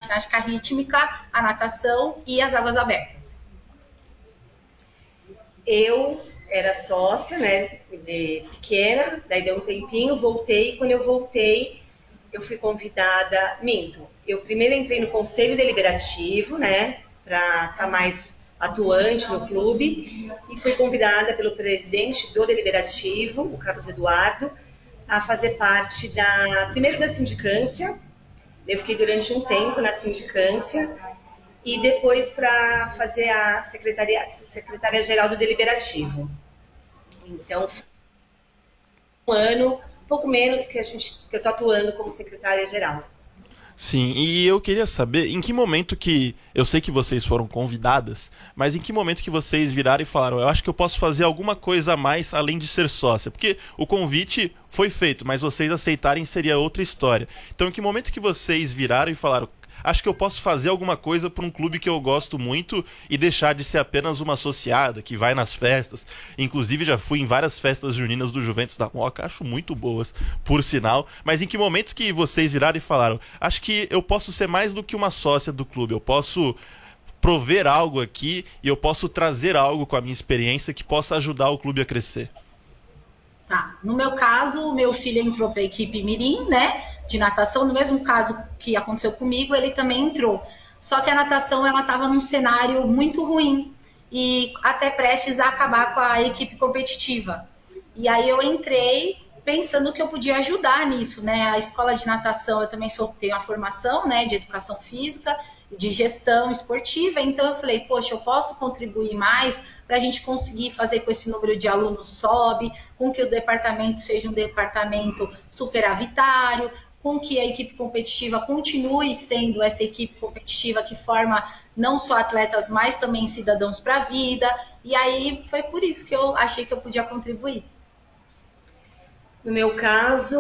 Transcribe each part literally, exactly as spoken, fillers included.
ginástica rítmica, a natação e as águas abertas. Eu era sócia, né, de pequena, daí deu um tempinho, voltei, quando eu voltei, eu fui convidada, minto, eu primeiro entrei no Conselho Deliberativo, né, para estar mais atuante no clube, e fui convidada pelo presidente do Deliberativo, o Carlos Eduardo, a fazer parte da, primeiro da sindicância, eu fiquei durante um tempo na sindicância, e depois para fazer a secretaria, secretária-geral do Deliberativo. Então, um ano, um pouco menos que, a gente, que eu estou atuando como secretária-geral. Sim, e eu queria saber em que momento que, eu sei que vocês foram convidadas, mas em que momento que vocês viraram e falaram, eu acho que eu posso fazer alguma coisa a mais além de ser sócia, porque o convite foi feito, mas vocês aceitarem seria outra história. Então em que momento que vocês viraram e falaram, acho que eu posso fazer alguma coisa para um clube que eu gosto muito e deixar de ser apenas uma associada que vai nas festas. Inclusive já fui em várias festas juninas do Juventus da Moca, acho muito boas, por sinal. Mas em que momentos que vocês viraram e falaram, acho que eu posso ser mais do que uma sócia do clube, eu posso prover algo aqui e eu posso trazer algo com a minha experiência que possa ajudar o clube a crescer? Tá. No meu caso, o meu filho entrou para a equipe Mirim, né, de natação. No mesmo caso que aconteceu comigo, ele também entrou. Só que a natação ela estava num cenário muito ruim e até prestes a acabar com a equipe competitiva. E aí eu entrei pensando que eu podia ajudar nisso, né? A escola de natação, eu também sou, tenho a formação, né, de educação física, de gestão esportiva, então eu falei, poxa, eu posso contribuir mais para a gente conseguir fazer com esse número de alunos sobe, com que o departamento seja um departamento superavitário, com que a equipe competitiva continue sendo essa equipe competitiva que forma não só atletas, mas também cidadãos para a vida, e aí foi por isso que eu achei que eu podia contribuir. No meu caso,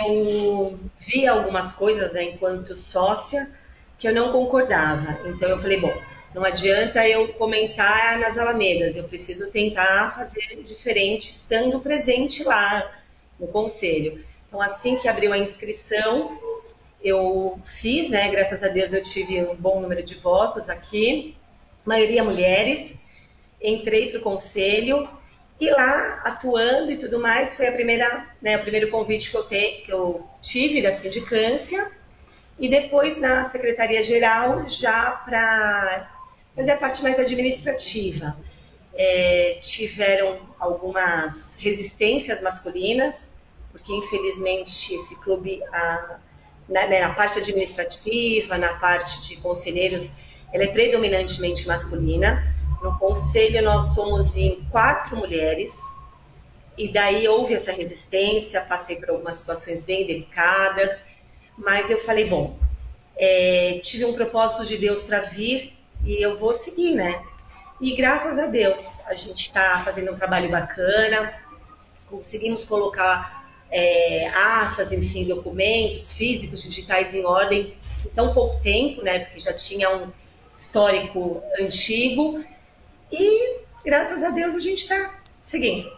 eu vi algumas coisas, né, enquanto sócia, que eu não concordava. Então eu falei, bom, não adianta eu comentar nas Alamedas, eu preciso tentar fazer diferente estando presente lá no conselho. Então assim que abriu a inscrição, eu fiz, né, graças a Deus eu tive um bom número de votos aqui, maioria mulheres, entrei para o conselho e lá atuando e tudo mais, foi a primeira, né, o primeiro convite que eu, te, que eu tive da sindicância. E depois na secretaria-geral, já para fazer a parte mais administrativa. É, tiveram algumas resistências masculinas, porque infelizmente esse clube, a, na, né, na parte administrativa, na parte de conselheiros, ela é predominantemente masculina. No conselho nós somos em quatro mulheres, e daí houve essa resistência, passei por algumas situações bem delicadas, mas eu falei, bom, é, tive um propósito de Deus para vir e eu vou seguir, né? E graças a Deus, a gente está fazendo um trabalho bacana, conseguimos colocar é, atas, enfim, documentos físicos, digitais em ordem em tão pouco tempo, né? Porque já tinha um histórico antigo e graças a Deus a gente está seguindo.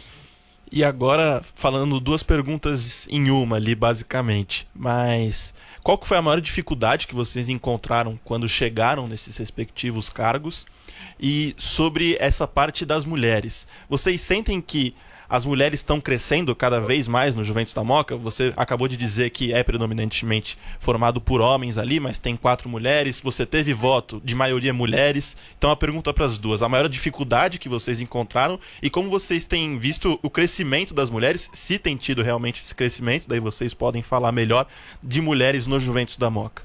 E agora, falando duas perguntas em uma ali, basicamente. Mas qual que foi a maior dificuldade que vocês encontraram quando chegaram nesses respectivos cargos? E sobre essa parte das mulheres. Vocês sentem que as mulheres estão crescendo cada vez mais no Juventus da Moca? Você acabou de dizer que é predominantemente formado por homens ali, mas tem quatro mulheres. Você teve voto de maioria mulheres. Então a pergunta para as duas, a maior dificuldade que vocês encontraram e como vocês têm visto o crescimento das mulheres, se tem tido realmente esse crescimento, daí vocês podem falar melhor, de mulheres no Juventus da Moca.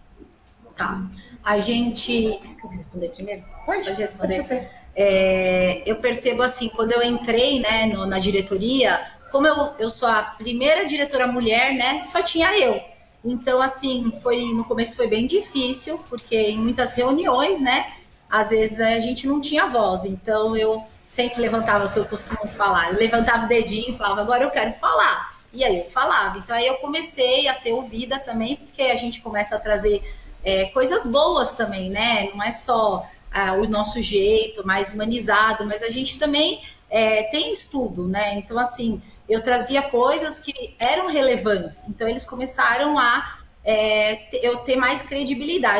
Tá. A gente... Quer responder primeiro? Pode, pode responder. Pode ser. É, eu percebo assim, quando eu entrei, né, no, na diretoria, como eu, eu sou a primeira diretora mulher, né, só tinha eu. Então, assim, foi, no começo foi bem difícil, porque em muitas reuniões, né, às vezes a gente não tinha voz. Então, eu sempre levantava o que eu costumo falar. Eu levantava o dedinho e falava, agora eu quero falar. E aí eu falava. Então, aí eu comecei a ser ouvida também, porque a gente começa a trazer é, coisas boas também, né, não é só... Ah, o nosso jeito mais humanizado, mas a gente também é, tem estudo, né? Então, assim, eu trazia coisas que eram relevantes, então eles começaram a é, eu ter mais credibilidade.